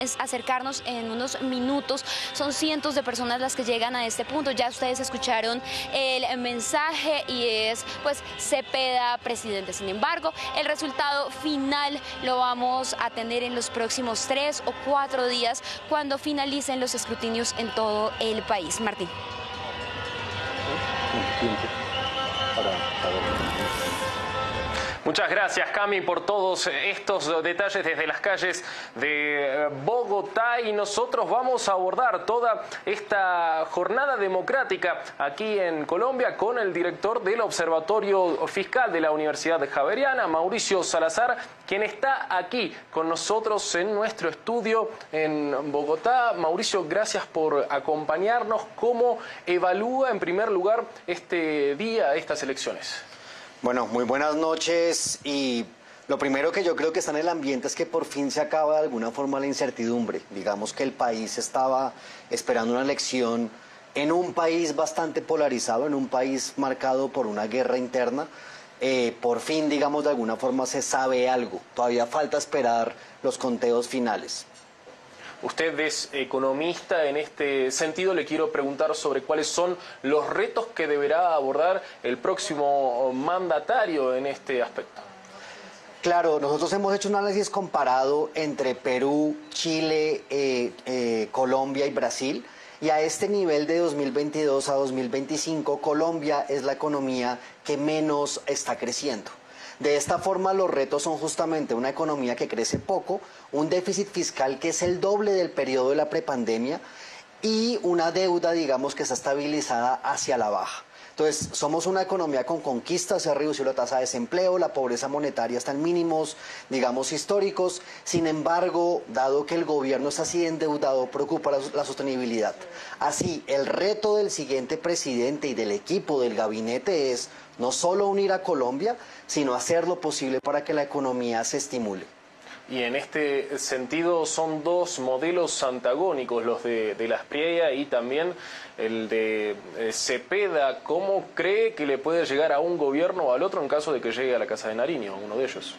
Es acercarnos en unos minutos. Son cientos de personas las que llegan a este punto. Ya ustedes escucharon el mensaje y es, pues, Cepeda presidente. Sin embargo, el resultado final lo vamos a tener en los próximos 3 o 4 días cuando finalicen los escrutinios en todo el país. Martín. Muchas gracias, Cami, por todos estos detalles desde las calles de Bogotá, y nosotros vamos a abordar toda esta jornada democrática aquí en Colombia con el director del Observatorio Fiscal de la Universidad Javeriana, Mauricio Salazar, quien está aquí con nosotros en nuestro estudio en Bogotá. Mauricio, gracias por acompañarnos. ¿Cómo evalúa en primer lugar este día, estas elecciones? Bueno, muy buenas noches, y lo primero que yo creo que está en el ambiente es que por fin se acaba de alguna forma la incertidumbre. Digamos que el país estaba esperando una elección en un país bastante polarizado, en un país marcado por una guerra interna. Por fin, digamos, de alguna forma se sabe algo. Todavía falta esperar los conteos finales. Usted es economista. En este sentido, le quiero preguntar sobre cuáles son los retos que deberá abordar el próximo mandatario en este aspecto. Claro, nosotros hemos hecho un análisis comparado entre Perú, Chile, Colombia y Brasil. Y a este nivel de 2022 a 2025, Colombia es la economía que menos está creciendo. De esta forma, los retos son justamente una economía que crece poco, un déficit fiscal que es el doble del periodo de la prepandemia y una deuda, digamos, que está estabilizada hacia la baja. Entonces, somos una economía con conquistas, se ha reducido la tasa de desempleo, la pobreza monetaria está en mínimos, digamos, históricos. Sin embargo, dado que el gobierno está así endeudado, preocupa la sostenibilidad. Así, el reto del siguiente presidente y del equipo del gabinete es no solo unir a Colombia, sino hacer lo posible para que la economía se estimule. Y en este sentido son dos modelos antagónicos, los de Asprilla y también el de Cepeda. ¿Cómo cree que le puede llegar a un gobierno o al otro en caso de que llegue a la Casa de Nariño, uno de ellos?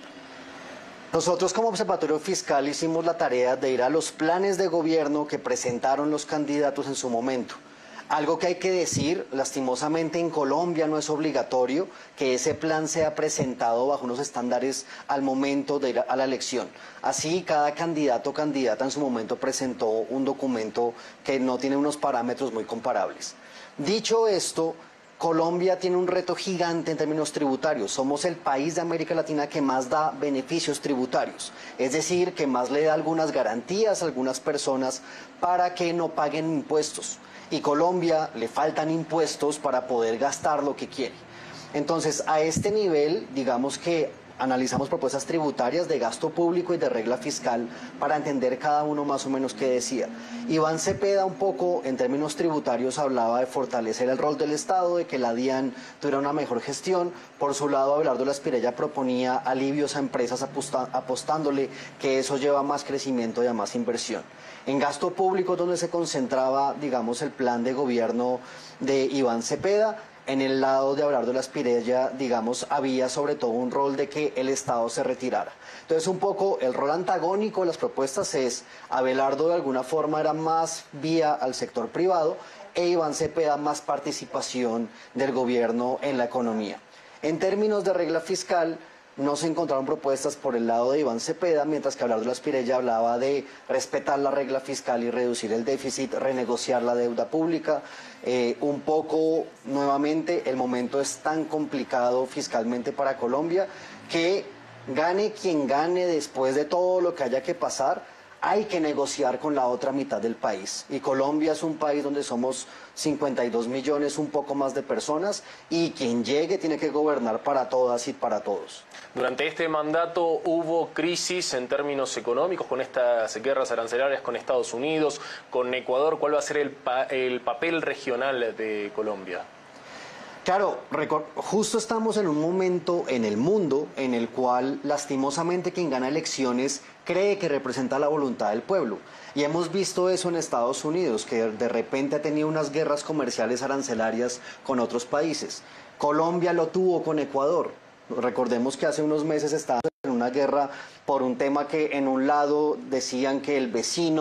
Nosotros como Observatorio Fiscal hicimos la tarea de ir a los planes de gobierno que presentaron los candidatos en su momento. Algo que hay que decir, lastimosamente en Colombia no es obligatorio que ese plan sea presentado bajo unos estándares al momento de ir a la elección. Así, cada candidato o candidata en su momento presentó un documento que no tiene unos parámetros muy comparables. Dicho esto, Colombia tiene un reto gigante en términos tributarios. Somos el país de América Latina que más da beneficios tributarios, es decir, que más le da algunas garantías a algunas personas para que no paguen impuestos. Y Colombia le faltan impuestos para poder gastar lo que quiere. Entonces, a este nivel, digamos que analizamos propuestas tributarias de gasto público y de regla fiscal para entender cada uno más o menos qué decía. Iván Cepeda un poco en términos tributarios hablaba de fortalecer el rol del Estado, de que la DIAN tuviera una mejor gestión. Por su lado, Abelardo Asprilla proponía alivios a empresas apostándole que eso lleva a más crecimiento y a más inversión. En gasto público, donde se concentraba, digamos, el plan de gobierno de Iván Cepeda, en el lado de Abelardo Asprilla, digamos, había sobre todo un rol de que el Estado se retirara. Entonces, un poco el rol antagónico de las propuestas es, Abelardo de alguna forma era más vía al sector privado e Iván Cepeda más participación del gobierno en la economía. En términos de regla fiscal, no se encontraron propuestas por el lado de Iván Cepeda, mientras que Abelardo Asprilla hablaba de respetar la regla fiscal y reducir el déficit, renegociar la deuda pública. Un poco, nuevamente, el momento es tan complicado fiscalmente para Colombia que gane quien gane después de todo lo que haya que pasar, hay que negociar con la otra mitad del país. Y Colombia es un país donde somos 52 millones, un poco más de personas, y quien llegue tiene que gobernar para todas y para todos. Durante este mandato hubo crisis en términos económicos con estas guerras arancelarias con Estados Unidos, con Ecuador. ¿Cuál va a ser el papel regional de Colombia? Claro, justo estamos en un momento en el mundo en el cual lastimosamente quien gana elecciones cree que representa la voluntad del pueblo. Y hemos visto eso en Estados Unidos, que de repente ha tenido unas guerras comerciales arancelarias con otros países. Colombia lo tuvo con Ecuador. Recordemos que hace unos meses estaba en una guerra por un tema que en un lado decían que el vecino